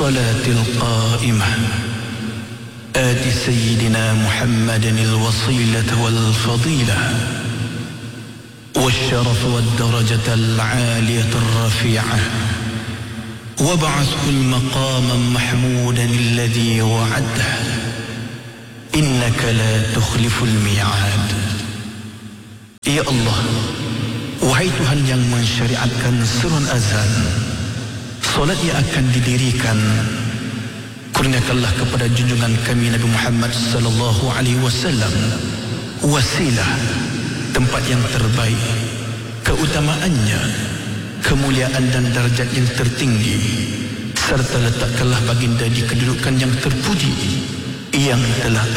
الصلاة القائمة آت سيدنا محمد الوصيلة والفضيلة والشرف والدرجة العالية الرفيعة وابعثه المقام محمودا الذي وعده إنك لا تخلف الميعاد. Ya Allah, wahai Tuhan yang mensyariatkan serun azan, solat yang akan didirikan, kurniakanlah kepada junjungan kami Nabi Muhammad sallallahu alaihi wasallam wasilah, tempat yang terbaik, keutamaannya, kemuliaan dan darjat yang tertinggi, serta letakkanlah baginda di kedudukan yang terpuji yang telah